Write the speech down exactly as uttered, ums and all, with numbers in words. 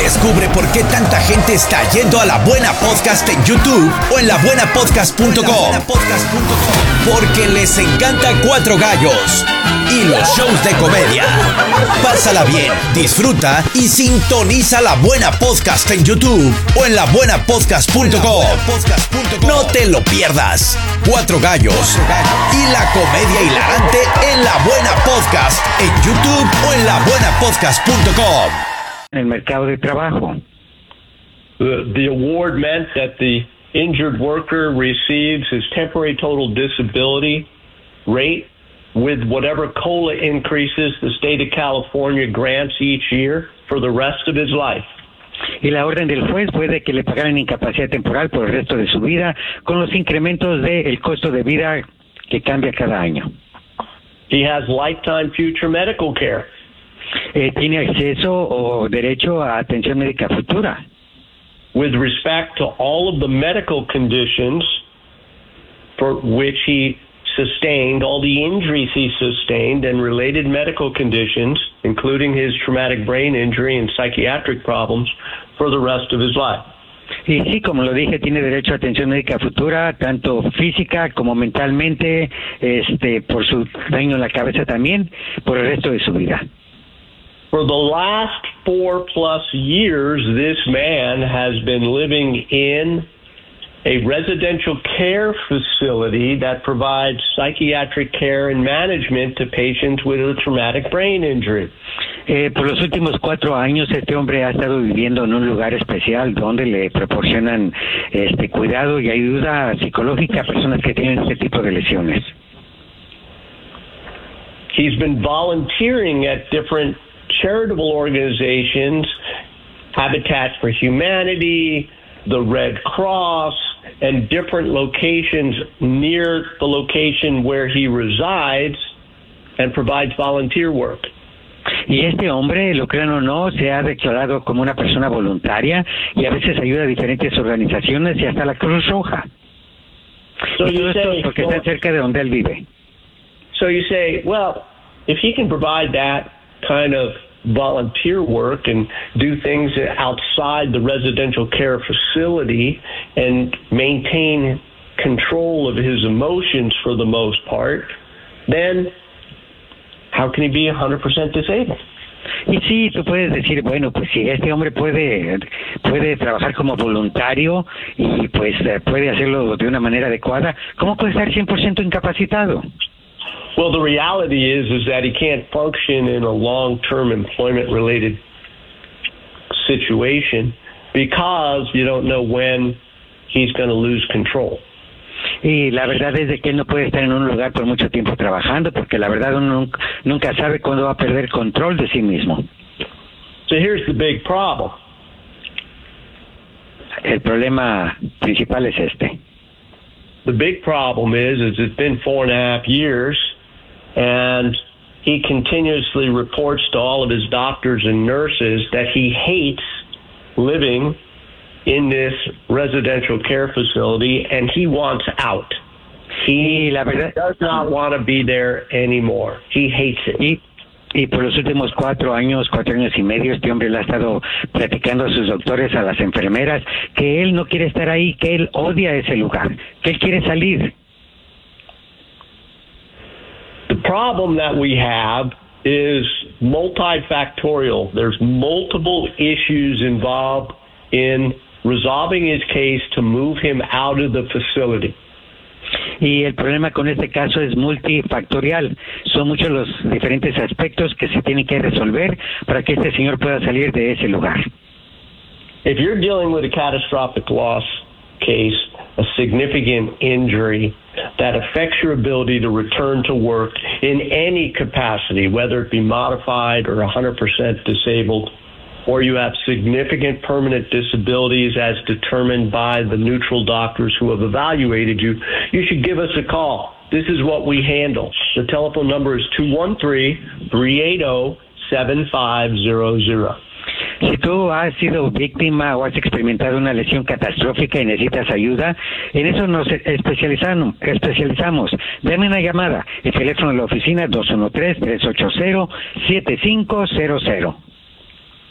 Descubre por qué tanta gente está yendo a La Buena Podcast en YouTube o en la buena podcast punto com. Porque les encanta Cuatro Gallos y los shows de comedia. Pásala bien, disfruta y sintoniza La Buena Podcast en YouTube o en la buena podcast punto com. No te lo pierdas. Cuatro Gallos y la comedia hilarante en La Buena Podcast en YouTube o en la buena podcast punto com. En el mercado de trabajo. The, the award meant that the injured worker receives his temporary total disability rate with whatever COLA increases the state of California grants each year for the rest of his life. Y la orden del juez fue de que le pagaran incapacidad temporal por el resto de su vida con los incrementos del costo de vida que cambia cada año. He has lifetime future medical care. Eh, tiene acceso o derecho a atención médica futura. With respect to all of the medical conditions for which he sustained, all the injuries he sustained and related medical conditions, including his traumatic brain injury and psychiatric problems, for the rest of his life. Y sí, como lo dije, tiene derecho a atención médica futura, tanto física como mentalmente, este, por su daño en la cabeza también, por el resto de su vida. For the last four plus years, this man has been living in a residential care facility that provides psychiatric care and management to patients with a traumatic brain injury. Eh, por los últimos cuatro años, este hombre ha estado viviendo en un lugar especial donde le proporcionan este cuidado y ayuda psicológica a personas que tienen este tipo de lesiones. He's been volunteering at different charitable organizations, Habitat for Humanity, the Red Cross, and different locations near the location where he resides and provides volunteer work. Y este hombre, lo crean o no, se ha declarado como una persona voluntaria y a veces ayuda a diferentes organizaciones y hasta la Cruz Roja. So y todo esto say, porque well, está cerca de donde él vive. So you say, well, if he can provide that kind of volunteer work and do things outside the residential care facility and maintain control of his emotions for the most part, then how can he be one hundred percent disabled? Y sí, tú puedes decir, bueno, pues si este hombre puede puede trabajar como voluntario y pues puede hacerlo de una manera adecuada, ¿cómo puede estar cien por ciento incapacitado? Well, the reality is is that he can't function in a long-term employment-related situation because you don't know when he's going to lose control. Y la verdad es de que él no puede estar en un lugar por mucho tiempo trabajando porque la verdad uno nunca sabe cuándo va a perder control de sí mismo. So here's the big problem. El problema principal es este. The big problem is, is it's been four and a half years, and he continuously reports to all of his doctors and nurses that he hates living in this residential care facility, and he wants out. He la verdad, does not want to be there anymore. He hates it. Y, y por los últimos cuatro años, cuatro años y medio, este hombre le ha estado platicando a sus doctores, a las enfermeras, que él no quiere estar ahí, que él odia ese lugar, que él quiere salir. The problem that we have is multifactorial. There's multiple issues involved in resolving his case to move him out of the facility. Y el problema con este caso es multifactorial. Son muchos los diferentes aspectos que se tienen que resolver para que este señor pueda salir de ese lugar. If you're dealing with a catastrophic loss case, a significant injury that affects your ability to return to work in any capacity, whether it be modified or one hundred percent disabled, or you have significant permanent disabilities as determined by the neutral doctors who have evaluated you, you should give us a call. This is what we handle. The telephone number is two one three, three eight zero, seven five zero zero. Si tú has sido víctima o has experimentado una lesión catastrófica y necesitas ayuda, en eso nos especializamos. especializamos. Dame una llamada. El teléfono de la oficina dos uno tres, tres ocho cero, siete cinco cero cero.